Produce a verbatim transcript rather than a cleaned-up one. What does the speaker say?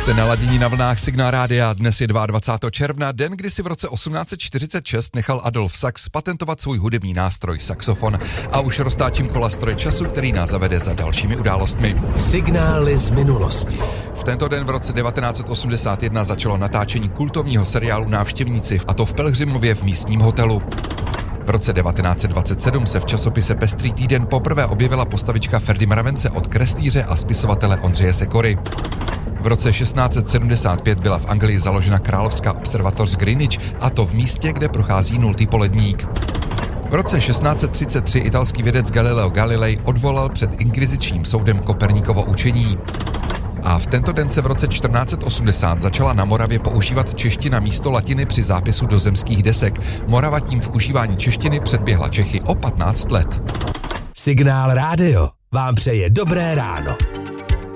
Jste naladění na vlnách Signál Rádia, dnes je dvacátého druhého června, den, kdy si v roce osmnáct set čtyřicet šest nechal Adolf Sachs patentovat svůj hudební nástroj saxofon. A už roztáčím kola stroje času, který nás zavede za dalšími událostmi. Signály z minulosti. V tento den v roce devatenáct set osmdesát jedna začalo natáčení kultovního seriálu Návštěvníci, a to v Pelhřimově v místním hotelu. V roce devatenáct set dvacet sedm se v časopise Pestrý týden poprvé objevila postavička Ferdy Mravence od kreslíře a spisovatele Ondřeje Sekory. V roce šestnáct set sedmdesát pět byla v Anglii založena královská observatoř Greenwich, a to v místě, kde prochází nultý poledník. V roce šestnáct set třicet tři italský vědec Galileo Galilei odvolal před inkvizičním soudem Koperníkovo učení. A v tento den se v roce čtrnáct set osmdesát začala na Moravě používat čeština místo latiny při zápisu do zemských desek. Morava tím v užívání češtiny předběhla Čechy o patnáct let. Signál Rádio vám přeje dobré ráno.